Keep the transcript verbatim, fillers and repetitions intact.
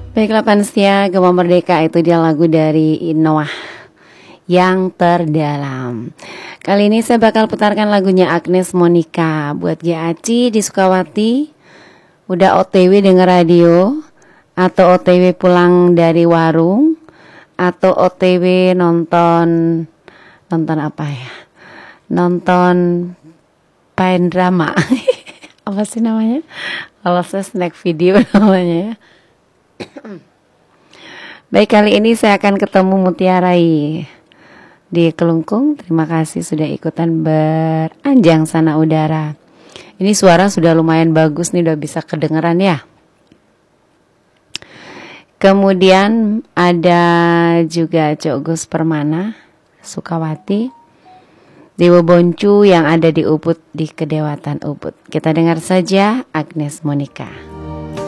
Baiklah Pansia, Gema Merdeka itu dia lagu dari Noah yang terdalam. Kali ini saya bakal putarkan lagunya Agnes Monica. Buat G Aci di Sukawati, udah O T W denger radio, atau O T W pulang dari warung, atau O T W nonton, nonton apa ya? Nonton pain drama. Apa sih namanya? Kalau saya snack video namanya ya. Baik, kali ini saya akan ketemu Mutiarai di Kelungkung. Terima kasih sudah ikutan beranjang sana udara. Ini suara sudah lumayan bagus nih, udah bisa kedengeran ya. Kemudian ada juga Cok Gus Permana Sukawati, Dewa Boncu yang ada di Ubud, di Kedewatan Ubud. Kita dengar saja Agnes Monica.